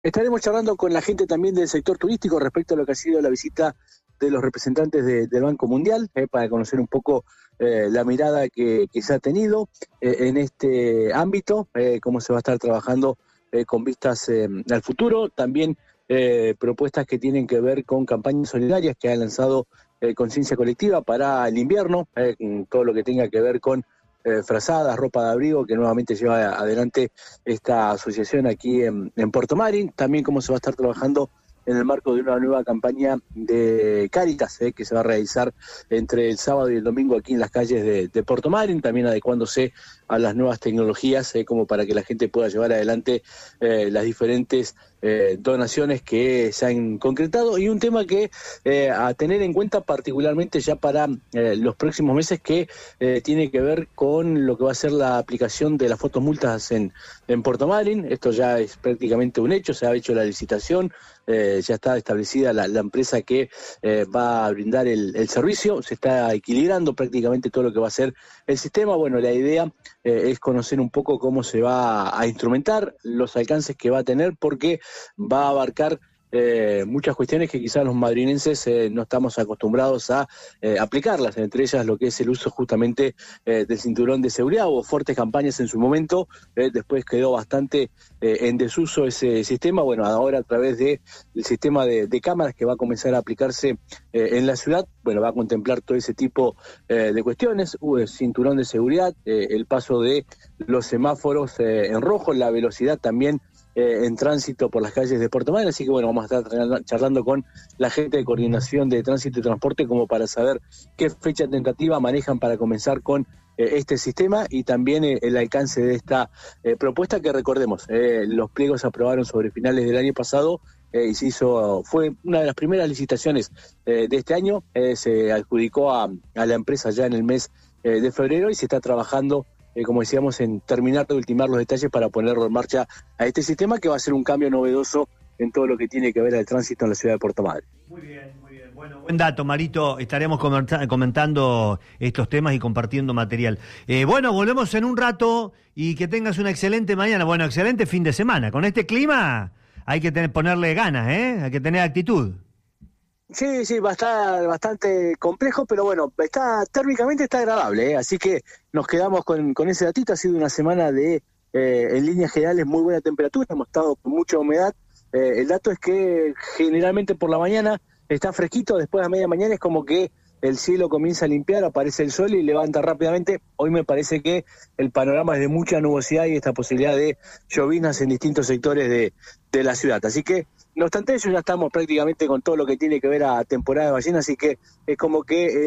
Estaremos charlando con la gente también del sector turístico respecto a lo que ha sido la visita de los representantes del Banco Mundial, para conocer un poco la mirada que se ha tenido en este ámbito, cómo se va a estar trabajando con vistas al futuro, también propuestas que tienen que ver con campañas solidarias que ha lanzado Conciencia Colectiva para el invierno, todo lo que tenga que ver con frazadas, ropa de abrigo, que nuevamente lleva adelante esta asociación aquí en Puerto Madryn. También cómo se va a estar trabajando en el marco de una nueva campaña de Cáritas, que se va a realizar entre el sábado y el domingo aquí en las calles de Puerto Madryn, también adecuándose a las nuevas tecnologías, como para que la gente pueda llevar adelante las diferentes donaciones que se han concretado, y un tema que a tener en cuenta particularmente ya para los próximos meses, que tiene que ver con lo que va a ser la aplicación de las fotomultas en Puerto Madryn. Esto ya es prácticamente un hecho, se ha hecho la licitación, ya está establecida la empresa que va a brindar el servicio, se está equilibrando prácticamente todo lo que va a ser el sistema. Bueno, la idea es conocer un poco cómo se va a instrumentar, los alcances que va a tener, porque va a abarcar muchas cuestiones que quizás los madrinenses no estamos acostumbrados a aplicarlas, entre ellas lo que es el uso justamente del cinturón de seguridad. Hubo fuertes campañas en su momento, después quedó bastante en desuso ese sistema. Bueno, ahora a través del sistema de cámaras que va a comenzar a aplicarse en la ciudad, bueno, va a contemplar todo ese tipo de cuestiones, cinturón de seguridad, el paso de los semáforos en rojo, la velocidad también en tránsito por las calles de Puerto Madryn. Así que bueno, vamos a estar charlando con la gente de coordinación de tránsito y transporte como para saber qué fecha tentativa manejan para comenzar con este sistema, y también el alcance de esta propuesta, que recordemos, los pliegos se aprobaron sobre finales del año pasado, y fue una de las primeras licitaciones de este año, se adjudicó a la empresa ya en el mes de febrero, y se está trabajando, como decíamos, en terminar de ultimar los detalles para ponerlo en marcha a este sistema, que va a ser un cambio novedoso en todo lo que tiene que ver al tránsito en la ciudad de Puerto Madryn. Muy bien, muy bien. Bueno, buen dato, Marito. Estaremos comentando estos temas y compartiendo material. Bueno, volvemos en un rato, y que tengas una excelente mañana. Bueno, excelente fin de semana. Con este clima hay que ponerle ganas, hay que tener actitud. Sí, va a estar bastante complejo, pero bueno, térmicamente está agradable, así que nos quedamos con ese datito. Ha sido una semana de, en líneas generales, muy buena temperatura, hemos estado con mucha humedad. El dato es que generalmente por la mañana está fresquito, después a media mañana es como que el cielo comienza a limpiar, aparece el sol y levanta rápidamente. Hoy me parece que el panorama es de mucha nubosidad y esta posibilidad de lloviznas en distintos sectores de la ciudad. Así que, no obstante eso, ya estamos prácticamente con todo lo que tiene que ver a temporada de ballena, así que es como que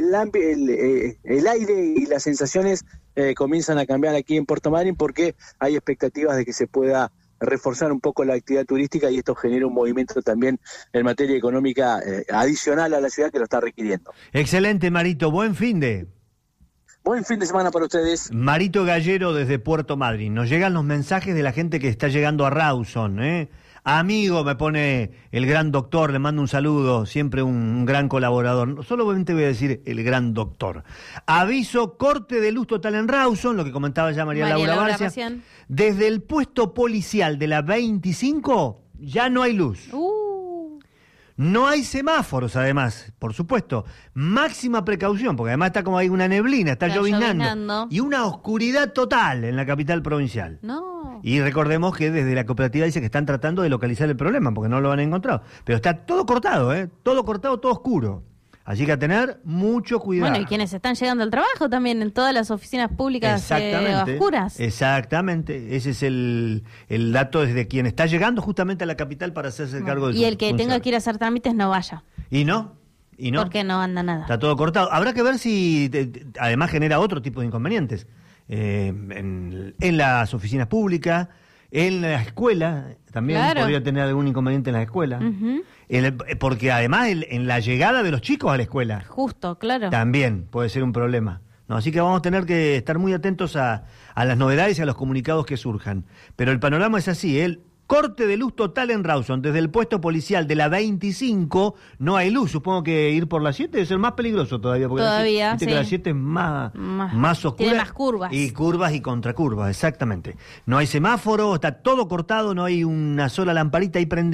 el aire y las sensaciones comienzan a cambiar aquí en Puerto Madryn, porque hay expectativas de que se pueda reforzar un poco la actividad turística, y esto genera un movimiento también en materia económica adicional a la ciudad, que lo está requiriendo. Excelente, Marito. Buen fin de semana para ustedes. Marito Gallero desde Puerto Madryn. Nos llegan los mensajes de la gente que está llegando a Rawson, Amigo, me pone el gran doctor, le mando un saludo, siempre un gran colaborador. Solamente voy a decir el gran doctor. Aviso, corte de luz total en Rawson, lo que comentaba ya María Laura Barcia. Desde el puesto policial de la 25 ya no hay luz. No hay semáforos, además, por supuesto. Máxima precaución, porque además está como hay una neblina, está lloviznando. Y una oscuridad total en la capital provincial. No. Y recordemos que desde la cooperativa dice que están tratando de localizar el problema, porque no lo han encontrado. Pero está todo cortado, todo cortado, todo oscuro. Así que a tener mucho cuidado. Bueno, y quienes están llegando al trabajo también, en todas las oficinas públicas oscuras. Exactamente, ese es el dato desde quien está llegando justamente a la capital para hacerse cargo de Y el que tenga que ir a hacer trámites no vaya. ¿Y no? Porque no anda nada. Está todo cortado. Habrá que ver si además genera otro tipo de inconvenientes. En las oficinas públicas, en la escuela, también podría tener algún inconveniente en la escuela. Porque además en la llegada de los chicos a la escuela. Justo, claro. También puede ser un problema. Así que vamos a tener que estar muy atentos a las novedades y a los comunicados que surjan. Pero el panorama es así, Corte de luz total en Rawson. Desde el puesto policial de la 25 no hay luz. Supongo que ir por la 7 debe ser más peligroso todavía. Porque todavía, que la 7 es más oscura. Tiene más curvas. Y curvas y contracurvas, exactamente. No hay semáforo, está todo cortado, no hay una sola lamparita ahí prendida.